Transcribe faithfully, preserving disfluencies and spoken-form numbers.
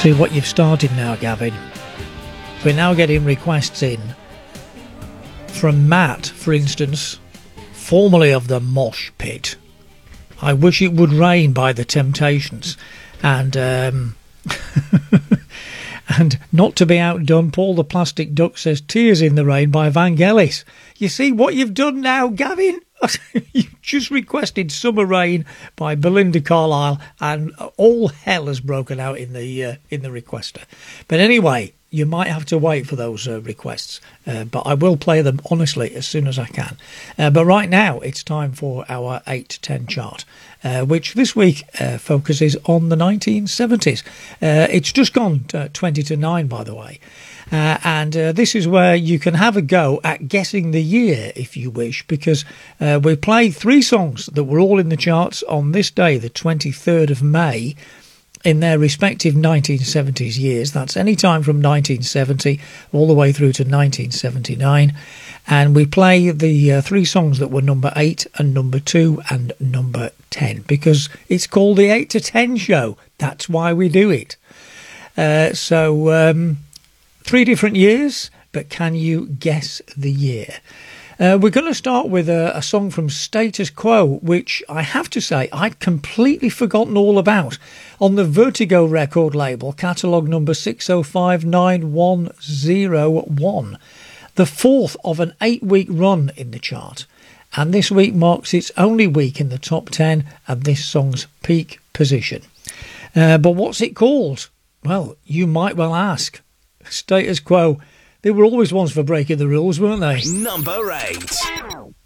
See what you've started now, Gavin. We're now getting requests in from Matt, for instance, formerly of the Mosh Pit. I Wish It Would Rain by The Temptations. And, um, and not to be outdone, Paul the Plastic Duck says Tears in the Rain by Vangelis. You see what you've done now, Gavin? You've just requested Summer Rain by Belinda Carlisle, and all hell has broken out in the uh, in the requester. But anyway, you might have to wait for those uh, requests, uh, but I will play them honestly as soon as I can. Uh, but right now, it's time for our eight to ten chart, uh, which this week uh, focuses on the nineteen seventies. Uh, it's just gone uh, twenty to nine, by the way. Uh, and uh, this is where you can have a go at guessing the year, if you wish, because uh, we play three songs that were all in the charts on this day, the twenty-third of May, in their respective nineteen seventies years. That's any time from nineteen seventy all the way through to nineteen seventy-nine. And we play the uh, three songs that were number eight and number two and number ten, because it's called the eight to ten show. That's why we do it. Uh, so... Um, Three different years, but can you guess the year? Uh, we're going to start with a, a song from Status Quo, which I have to say I'd completely forgotten all about. On the Vertigo record label, catalogue number six oh five nine one oh one. The fourth of an eight-week run in the chart. And this week marks its only week in the top ten and this song's peak position. Uh, but what's it called? Well, you might well ask. Status Quo. They were always ones for breaking the rules, weren't they? Number eight.